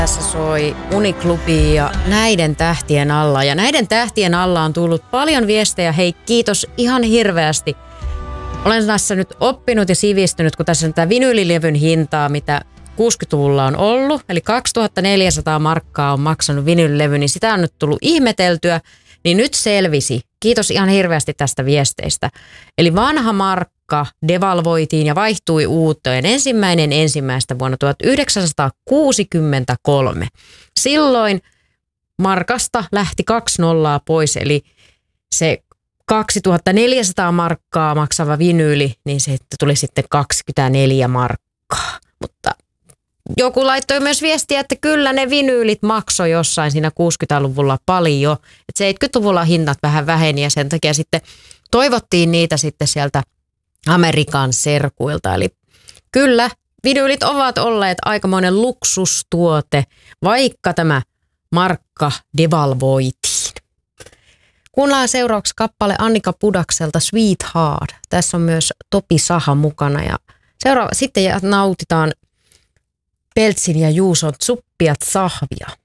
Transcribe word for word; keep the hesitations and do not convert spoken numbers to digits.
Tässä soi Uniklubi ja näiden tähtien alla. Ja näiden tähtien alla on tullut paljon viestejä. Hei, kiitos ihan hirveästi. Olen tässä nyt oppinut ja sivistynyt, kun tässä on tämä vinyylilevyn hintaa, mitä kuusikymmentäluvulla on ollut. Eli kaksituhattaneljäsataa markkaa on maksanut vinyylilevy, niin sitä on nyt tullut ihmeteltyä. Niin nyt selvisi. Kiitos ihan hirveästi tästä viesteistä. Eli vanha markka devalvoitiin ja vaihtui uuteen ensimmäinen ensimmäistä vuonna tuhatyhdeksänsataakuusikymmentäkolme. Silloin markasta lähti kaksi nollaa pois, eli se kaksituhattaneljäsataa markkaa maksava vinyyli, niin se tuli sitten kaksikymmentäneljä markkaa. Mutta joku laittoi myös viestiä, että kyllä ne vinyylit maksoi jossain siinä kuusikymmentäluvulla paljon. Että seitsemänkymmentäluvulla hinnat vähän väheni ja sen takia sitten toivottiin niitä sitten sieltä Amerikan serkuilta. Eli kyllä vinyylit ovat olleet aikamoinen luksustuote, vaikka tämä markka devalvoitiin. Kuunnellaan seuraavaksi kappale Annika Pudakselta Sweetheart. Tässä on myös Topi Saha mukana ja seuraava, sitten nautitaan Peltsin ja Juuson Tsuppiat sahvia.